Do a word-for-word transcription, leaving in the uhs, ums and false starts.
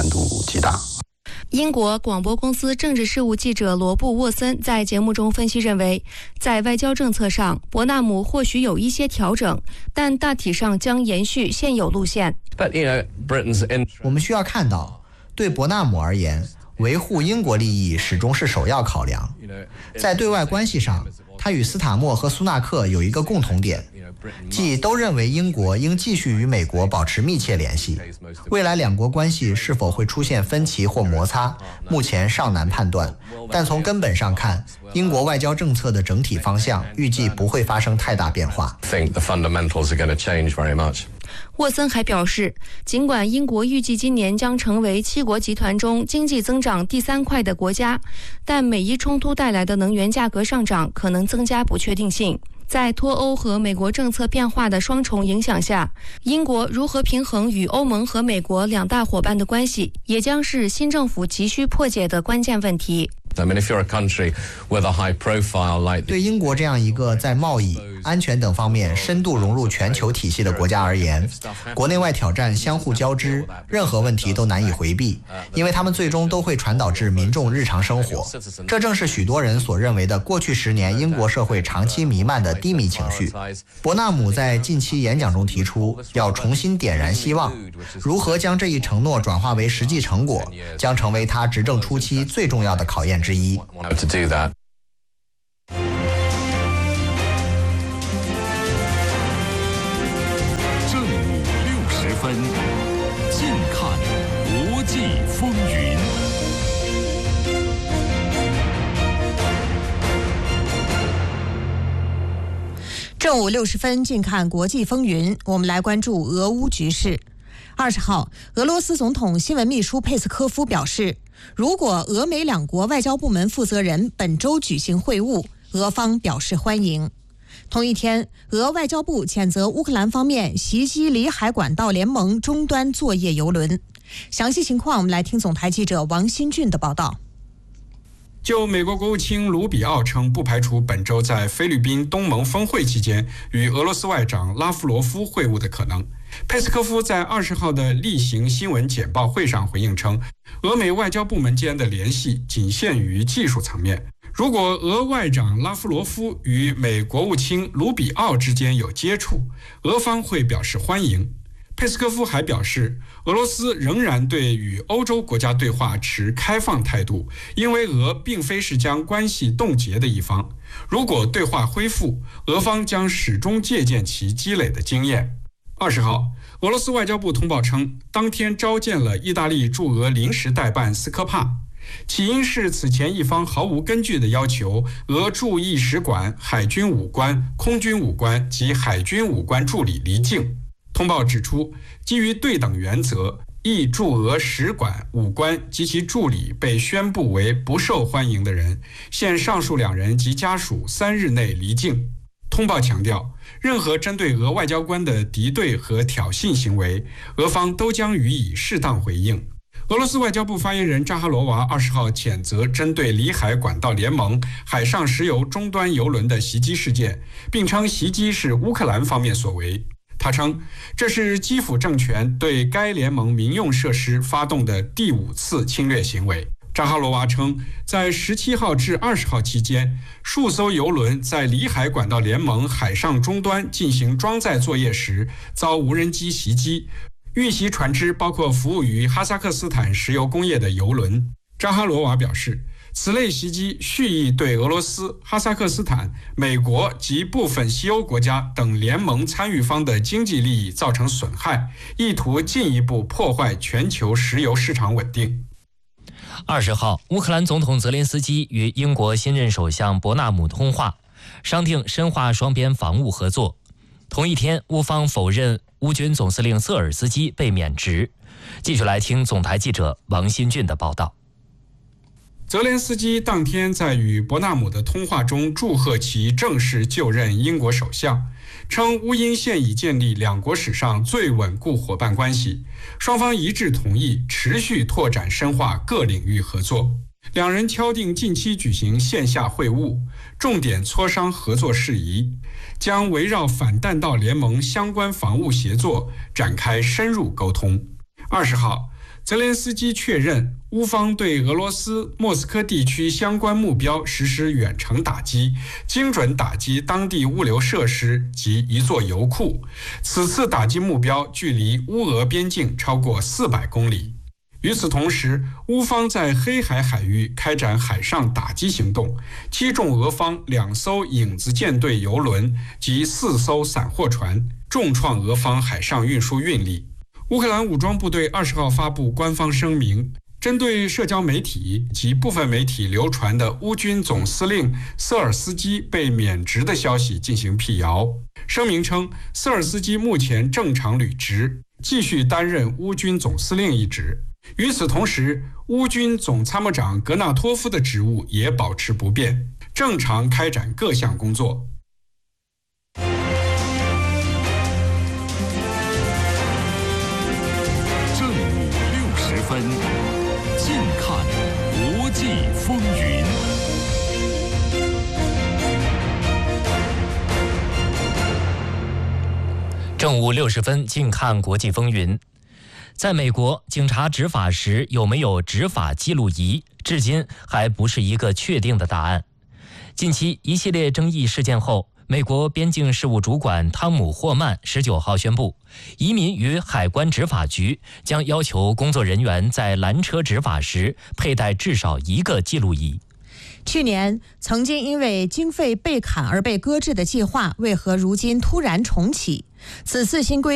难度极大。 英国广播公司政治事务记者罗布·沃森在节目中分析认为，在外交政策上，伯纳姆或许有一些调整，但大体上将延续现有路线。 我们需要看到，对伯纳姆而言，维护英国利益始终是首要考量。在对外关系上，他与斯塔默和苏纳克有一个共同点，即都认为英国应继续与美国保持密切联系。未来两国关系是否会出现分歧或摩擦，目前尚难判断。但从根本上看，英国外交政策的整体方向预计不会发生太大变化。 沃森还表示，尽管英国预计今年将成为七国集团中经济增长第三快的国家，但美伊冲突带来的能源价格上涨可能增加不确定性。在脱欧和美国政策变化的双重影响下，英国如何平衡与欧盟和美国两大伙伴的关系，也将是新政府急需破解的关键问题。 对英国这样一个在贸易、安全等方面深度融入全球体系的国家而言，国内外挑战相互交织，任何问题都难以回避，因为他们最终都会传导至民众日常生活。这正是许多人所认为的过去十年英国社会长期弥漫的低迷情绪。伯纳姆在近期演讲中提出，要重新点燃希望，如何将这一承诺转化为实际成果，将成为他执政初期最重要的考验之一。 正午六十分，近看国际风云。 正午六十分，近看国际风云。我们来关注俄乌局势。二十号，俄罗斯总统新闻秘书佩斯科夫表示，如果俄美两国外交部门负责人本周举行会晤，俄方表示欢迎。同一天，俄外交部谴责乌克兰方面袭击里海管道联盟终端作业邮轮。详细情况，我们来听总台记者王新俊的报道。 就美国国务卿卢比奥称，不排除本周在菲律宾东盟峰会期间与俄罗斯外长拉夫罗夫会晤的可能。佩斯科夫在二十号的例行新闻简报会上回应称，俄美外交部门间的联系仅限于技术层面。如果俄外长拉夫罗夫与美国务卿卢比奥之间有接触，俄方会表示欢迎。佩斯科夫还表示，俄罗斯仍然对与欧洲国家对话持开放态度，因为俄并非是将关系冻结的一方。如果对话恢复，俄方将始终借鉴其积累的经验。二十号，俄罗斯外交部通报称，当天召见了意大利驻俄临时代办斯科帕，起因是此前一方毫无根据的要求俄驻意使馆、海军武官、空军武官及海军武官助理离境。通报指出，基于对等原则，意驻俄使馆、武官及其助理被宣布为不受欢迎的人，现上述两人及家属三日内离境。通报强调，任何针对俄外交官的敌对和挑衅行为，俄方都将予以适当回应。俄罗斯外交部发言人扎哈罗娃二十号谴责针对里海管道联盟海上石油终端油轮的袭击事件，并称袭击是乌克兰方面所为。他称，这是基辅政权对该联盟民用设施发动的第五次侵略行为。扎哈罗娃称，在十七号至二十号期间，数艘油轮在里海管道联盟海上终端进行装载作业时遭无人机袭击，遇袭船只包括服务于哈萨克斯坦石油工业的油轮。扎哈罗娃表示，此类袭击蓄意对俄罗斯、哈萨克斯坦、美国及部分西欧国家等联盟参与方的经济利益造成损害，意图进一步破坏全球石油市场稳定。 二十号，乌克兰总统泽连斯基与英国新任首相伯纳姆通话，商定深化双边防务合作。同一天，乌方否认乌军总司令瑟尔斯基被免职。继续来听总台记者王新俊的报道。 泽连斯基当天在与伯纳姆的通话中祝贺其正式就任英国首相，称乌英现已建立两国史上最稳固伙伴关系，双方一致同意持续拓展深化各领域合作。两人敲定近期举行线下会晤，重点磋商合作事宜，将围绕反弹道联盟相关防务协作展开深入沟通。二十号， 泽连斯基确认乌方对俄罗斯莫斯科地区相关目标实施远程打击，精准打击当地物流设施及一座油库。此次打击目标距离乌俄边境超过四百公里。与此同时，乌方在黑海海域开展海上打击行动，击中俄方两艘影子舰队油轮及四艘散货船，重创俄方海上运输运力。乌克兰武装部队二十号发布官方声明，针对社交媒体及部分媒体流传的乌军总司令瑟尔斯基被免职的消息进行辟谣。声明称，瑟尔斯基目前正常履职，继续担任乌军总司令一职。与此同时，乌军总参谋长格纳托夫的职务也保持不变，正常开展各项工作。 正午六十分，近看国际风云。 正午六十分，近看国际风云。在美国，警察执法时有没有执法记录仪，至今还不是一个确定的答案。近期一系列争议事件后，美国边境事务主管汤姆·霍曼十九号宣布，移民与海关执法局将要求工作人员在拦车执法时佩戴至少一个记录仪。 去年曾经因为经费被砍而被搁置的计划，为何如今突然重启？此次新规